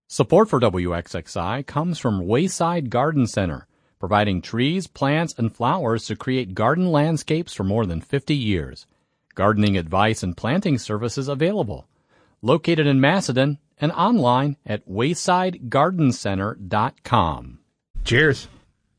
Support for WXXI comes from Wayside Garden Center, providing trees, plants, and flowers to create garden landscapes for more than 50 years. Gardening advice and planting services available. Located in Macedon and online at waysidegardencenter.com. Cheers.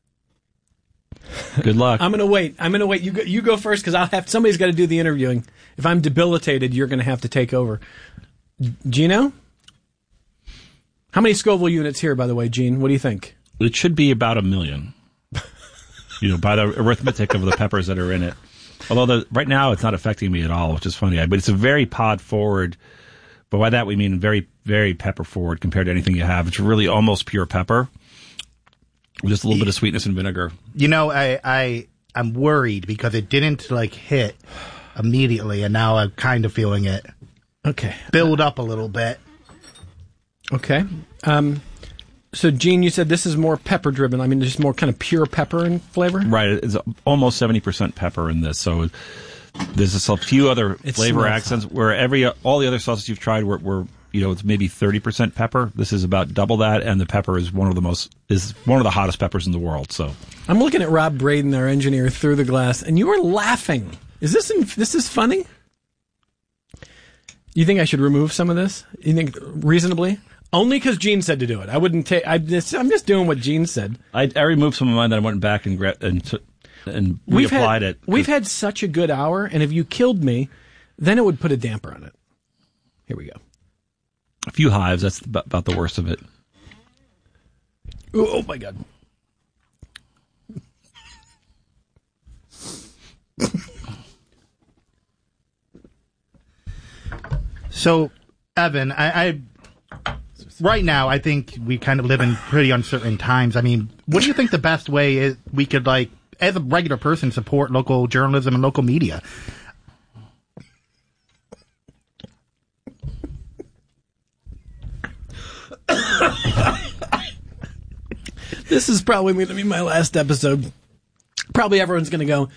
Good luck. I'm going to wait. You go first because somebody's got to do the interviewing. If I'm debilitated, you're going to have to take over. Gino? How many Scoville units here, by the way, Gene? What do you think? It should be about 1 million. By the arithmetic of the peppers that are in it. Although right now it's not affecting me at all, which is funny. But it's a very pod forward. But by that we mean very, very pepper forward compared to anything you have. It's really almost pure pepper. With just a little bit of sweetness and vinegar. I'm worried because it didn't hit immediately, and now I'm kind of feeling it. Okay. Build up a little bit. Okay. So, Gene, you said this is more pepper-driven. I mean, just more kind of pure pepper in flavor? Right. It's almost 70% pepper in this. So there's just a few other flavor accents where all the other sauces you've tried were it's maybe 30% pepper. This is about double that, and the pepper is one of the hottest peppers in the world. So I'm looking at Rob Braden, our engineer, through the glass, and you are laughing. Is this funny? You think I should remove some of this? You think reasonably? Only because Gene said to do it. I wouldn't take. I'm just doing what Gene said. I removed some of mine, then I went back and reapplied it. We've had such a good hour, and if you killed me, then it would put a damper on it. Here we go. A few hives. That's about the worst of it. Oh my God. So, Evan, I right now, I think we kind of live in pretty uncertain times. I mean, what do you think the best way is we could, as a regular person, support local journalism and local media? This is probably going to be my last episode. Probably everyone's going to go.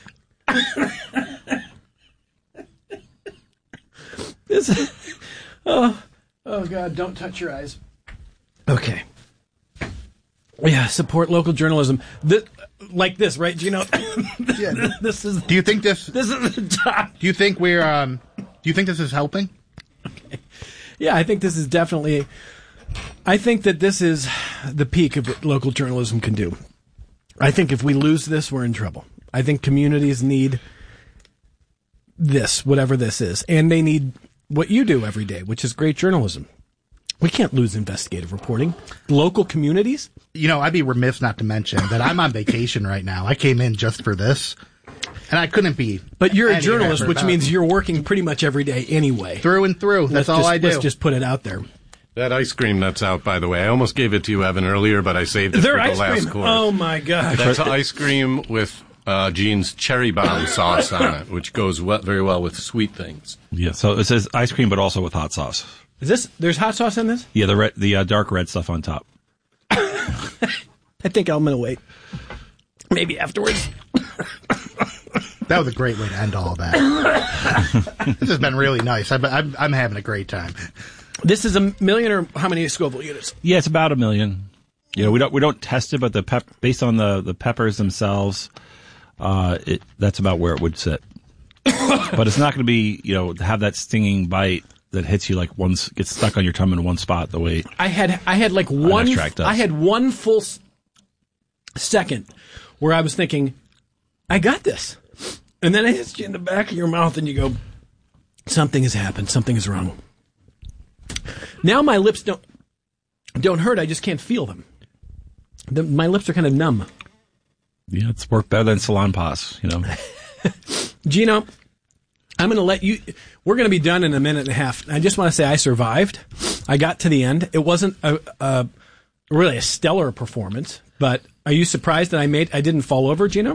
Oh God, don't touch your eyes. Okay. Yeah, support local journalism. Like this, right, Gino? Yeah. This is. Do you think this? This is the top. Do you think we're? Do you think this is helping? Okay. Yeah, I think this is definitely. I think that this is the peak of what local journalism can do. I think if we lose this, we're in trouble. I think communities need this, whatever this is, and they need what you do every day, which is great journalism. We can't lose investigative reporting. Local communities? I'd be remiss not to mention that I'm on vacation right now. I came in just for this, and I couldn't be. But you're a journalist, which means you're working pretty much every day anyway. Through and through. That's all I do. Let's just put it out there. That ice cream that's out, by the way. I almost gave it to you, Evan, earlier, but I saved it for the last course. Oh, my God. That's ice cream with Gene's cherry bomb sauce on it, which goes very well with sweet things. Yeah, so it says ice cream, but also with hot sauce. There's hot sauce in this? Yeah, the dark red stuff on top. I think I'm going to wait. Maybe afterwards. That was a great way to end all that. This has been really nice. I'm having a great time. This is 1 million or how many Scoville units? Yeah, it's about 1 million. We don't test it, but based on the peppers themselves, that's about where it would sit. But it's not going to be, have that stinging bite that hits you gets stuck on your tongue in one spot the way I had one full second where I was thinking, I got this. And then it hits you in the back of your mouth and you go, something has happened. Something is wrong. Now my lips don't hurt. I just can't feel them. My lips are kind of numb. Yeah, it's worked better than Salonpas, Gino, I'm going to let you. We're going to be done in a minute and a half. I just want to say I survived. I got to the end. It wasn't really a stellar performance, but are you surprised that I didn't fall over, Gino?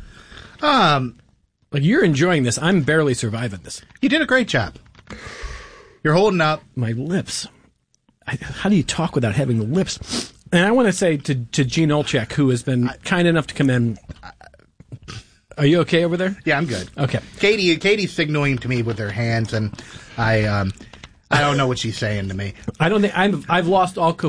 You're enjoying this. I'm barely surviving this. You did a great job. You're holding up. My lips. How do you talk without having lips? And I want to say to Gene Olchek, who has been kind enough to come in. Are you okay over there? Yeah, I'm good. Okay. Katie's signaling to me with her hands, and I don't know what she's saying to me. I don't think I've lost all